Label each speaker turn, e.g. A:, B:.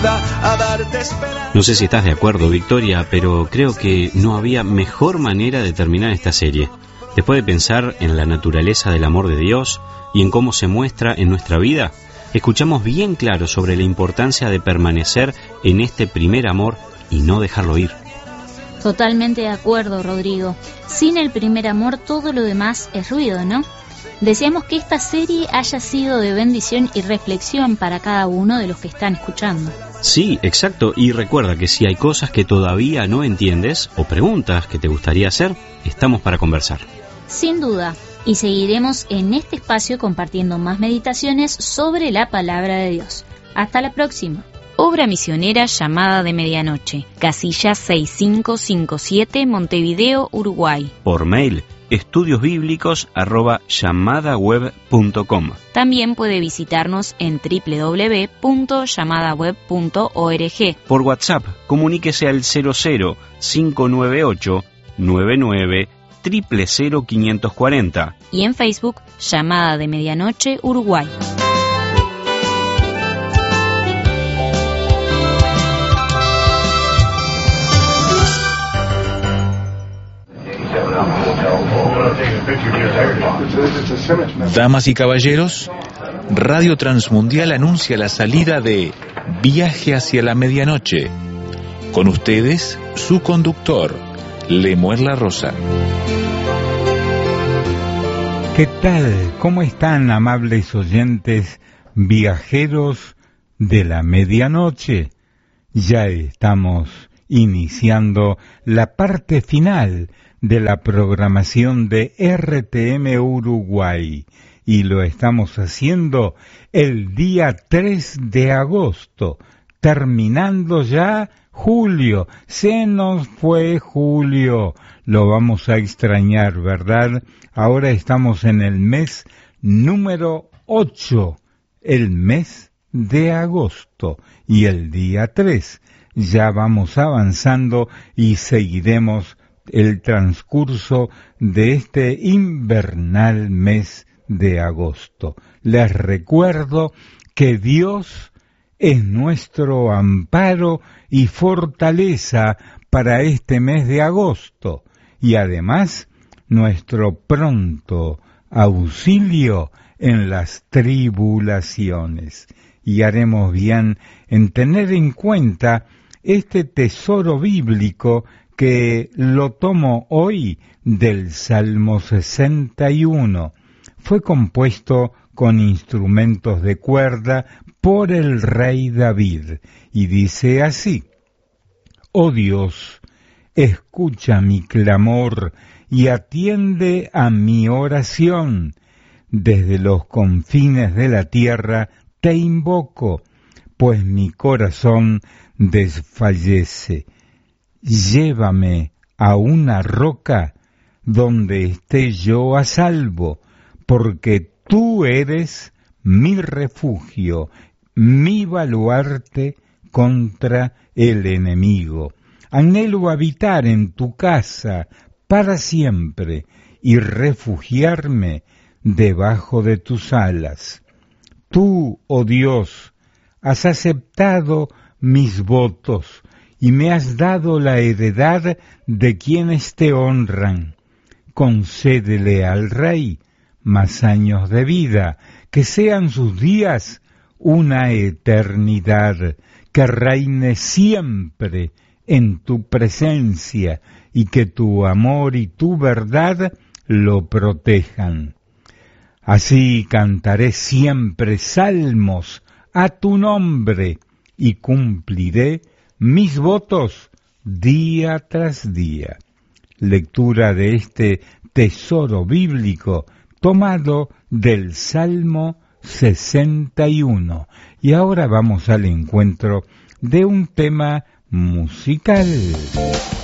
A: No sé si estás de acuerdo, Victoria, pero creo que no había mejor manera de terminar esta serie. Después de pensar en la naturaleza del amor de Dios y en cómo se muestra en nuestra vida, escuchamos bien claro sobre la importancia de permanecer en este primer amor y no dejarlo ir.
B: Totalmente de acuerdo, Rodrigo. Sin el primer amor todo lo demás es ruido, ¿no? Deseamos que esta serie haya sido de bendición y reflexión para cada uno de los que están escuchando.
A: Sí, exacto. Y recuerda que si hay cosas que todavía no entiendes o preguntas que te gustaría hacer, estamos para conversar.
B: Sin duda. Y seguiremos en este espacio compartiendo más meditaciones sobre la palabra de Dios. Hasta la próxima. Obra misionera Llamada de Medianoche, casilla 6557, Montevideo, Uruguay.
A: Por mail, estudiosbiblicos@llamadaweb.com.
B: También puede visitarnos en www.llamadaweb.org.
A: Por WhatsApp, comuníquese al 00 598 99 000 540.
B: Y en Facebook, Llamada de Medianoche, Uruguay.
C: Damas y caballeros, Radio Transmundial anuncia la salida de Viaje hacia la Medianoche. Con ustedes, su conductor, Lemuel La Rosa.
D: ¿Qué tal? ¿Cómo están, amables oyentes, viajeros de la medianoche? Ya estamos iniciando la parte final de la programación de RTM Uruguay y lo estamos haciendo el día 3 de agosto, terminando ya julio. Se nos fue julio, lo vamos a extrañar, ¿verdad? Ahora estamos en el mes número 8, el mes de agosto, y el día 3 ya vamos avanzando y seguiremos el transcurso de este invernal mes de agosto. Les recuerdo que Dios es nuestro amparo y fortaleza para este mes de agosto, y además nuestro pronto auxilio en las tribulaciones. Y haremos bien en tener en cuenta este tesoro bíblico que lo tomo hoy del Salmo 61. Fue compuesto con instrumentos de cuerda por el rey David y dice así: Oh Dios, escucha mi clamor y atiende a mi oración. Desde los confines de la tierra te invoco, pues mi corazón desfallece. Llévame a una roca donde esté yo a salvo, porque tú eres mi refugio, mi baluarte contra el enemigo. Anhelo habitar en tu casa para siempre y refugiarme debajo de tus alas. Tú, oh Dios, has aceptado mis votos y me has dado la heredad de quienes te honran. Concédele al rey más años de vida, que sean sus días una eternidad, que reine siempre en tu presencia y que tu amor y tu verdad lo protejan. Así cantaré siempre salmos a tu nombre y cumpliré mis votos día tras día. Lectura de este tesoro bíblico tomado del Salmo 61. Y ahora vamos al encuentro de un tema musical.